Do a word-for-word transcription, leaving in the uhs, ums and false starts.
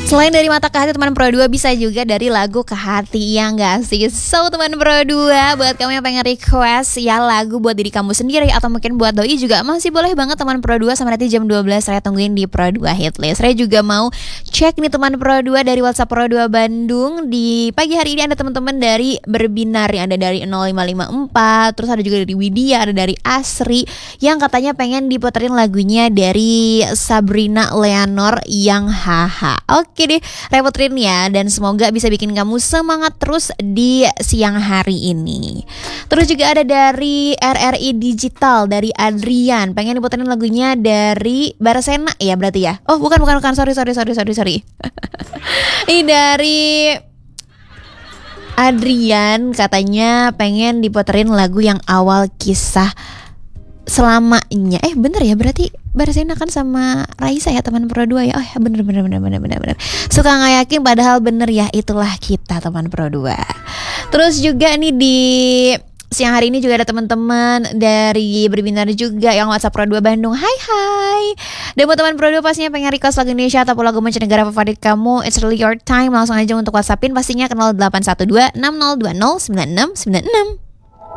Selain dari Mata ke Hati teman Pro dua, bisa juga dari Lagu ke Hati, ya nggak sih? So teman Pro dua, buat kamu yang pengen request ya lagu buat diri kamu sendiri atau mungkin buat doi juga masih boleh banget teman Pro dua. Sama nanti jam dua belas saya tungguin di Pro dua Hitlist. Saya juga mau cek nih teman Pro dua dari WhatsApp Pro dua Bandung. Di pagi hari ini ada teman-teman dari Berbinar, yang ada dari nol lima lima empat, terus ada juga dari Widya, ada dari Asri yang katanya pengen diputerin lagunya dari Sabrina Leonor yang Haha. Oke deh, repotin ya, dan semoga bisa bikin kamu semangat terus di siang hari ini. Terus juga ada dari R R I Digital, dari Adrian, pengen diputerin lagunya dari Barsena ya berarti ya. Oh bukan bukan bukan sorry sorry sorry sorry sorry. Ini dari Adrian, katanya pengen diputerin lagu yang Awal Kisah Selamanya. Eh bener ya, berarti Barsena kan sama Raisa ya teman Pro dua ya. Oh ya bener bener bener bener bener bener. Suka nggak yakin padahal bener ya, itulah kita teman Pro dua. Terus juga nih di siang hari ini juga ada teman-teman dari Berbinar juga yang WhatsApp Pro dua Bandung. Hai hai. Dan buat teman Pro dua pastinya pengen request lagu Indonesia ataupun lagu mancanegara favorit kamu, it's really your time. Langsung aja untuk WhatsAppin pastinya ke nol delapan satu dua enam nol dua nol sembilan enam sembilan enam.